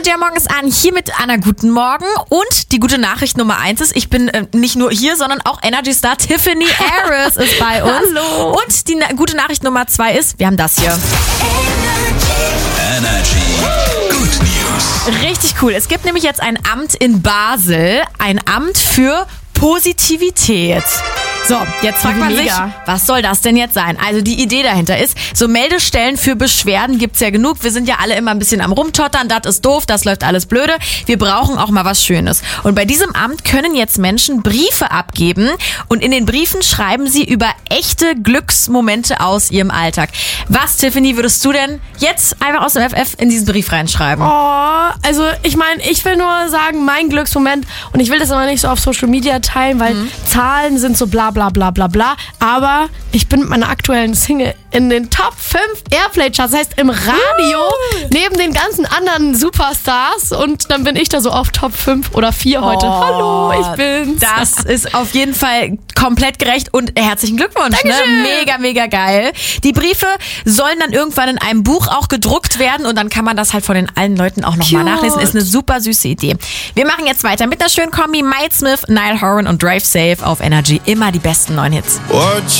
MJ Morgens an, hier mit Anna, guten Morgen. Und die gute Nachricht Nummer 1 ist, ich bin nicht nur hier, sondern auch Energy-Star Tiffany Harris ist bei uns. Hallo. Und die gute Nachricht Nummer 2 ist, wir haben das hier. Energy. Good News. Richtig cool. Es gibt nämlich jetzt ein Amt in Basel, ein Amt für Positivität. So, jetzt fragt man sich, Mega. was soll das denn jetzt sein? Also die Idee dahinter ist, so Meldestellen für Beschwerden gibt's ja genug. Wir sind ja alle immer ein bisschen am Rumtottern, das ist doof, das läuft alles blöde. Wir brauchen auch mal was Schönes. Und bei diesem Amt können jetzt Menschen Briefe abgeben und in den Briefen schreiben sie über echte Glücksmomente aus ihrem Alltag. Was, Tiffany, würdest du denn jetzt einfach aus dem FF in diesen Brief reinschreiben? Oh, also ich meine, ich will nur sagen, mein Glücksmoment, und ich will das aber nicht so auf Social Media teilen, weil Zahlen sind so bla bla bla bla bla, aber ich bin mit meiner aktuellen Single in den Top 5 Airplay-Charts, das heißt im Radio, neben den ganzen anderen Superstars, und dann bin ich da so auf Top 5 oder 4 heute. Hallo, ich bin's. Das ist auf jeden Fall komplett gerecht und herzlichen Glückwunsch. Ne? Mega, mega geil. Die Briefe sollen dann irgendwann in einem Buch auch gedruckt werden und dann kann man das halt von den allen Leuten auch nochmal nachlesen. Ist eine super süße Idee. Wir machen jetzt weiter mit einer schönen Kombi. Mike Smith, Niall Horan und Drive Safe auf Energy. Immer die besten neuen Hits.